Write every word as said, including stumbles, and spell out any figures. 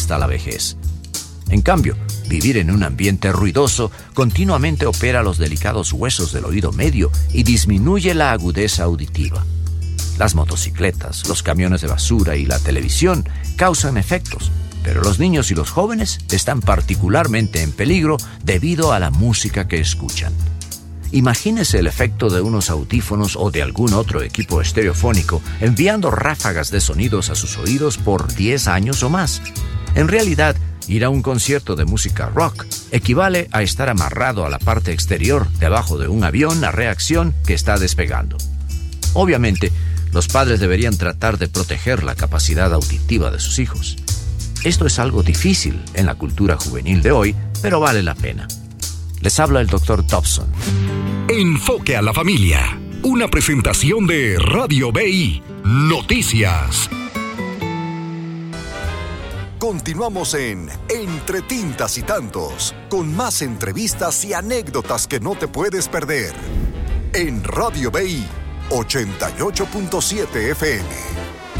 hasta la vejez. En cambio, vivir en un ambiente ruidoso continuamente opera los delicados huesos del oído medio y disminuye la agudeza auditiva. Las motocicletas, los camiones de basura y la televisión causan efectos, pero los niños y los jóvenes están particularmente en peligro debido a la música que escuchan. Imagínese el efecto de unos audífonos o de algún otro equipo estereofónico enviando ráfagas de sonidos a sus oídos por diez años o más. En realidad, ir a un concierto de música rock equivale a estar amarrado a la parte exterior debajo de un avión a reacción que está despegando. Obviamente, los padres deberían tratar de proteger la capacidad auditiva de sus hijos. Esto es algo difícil en la cultura juvenil de hoy, pero vale la pena. Les habla el doctor Dobson. Enfoque a la familia. Una presentación de Radio B I Noticias. Continuamos en Entre Tintas y Tantos, con más entrevistas y anécdotas que no te puedes perder. En Radio B I ochenta y ocho punto siete F M.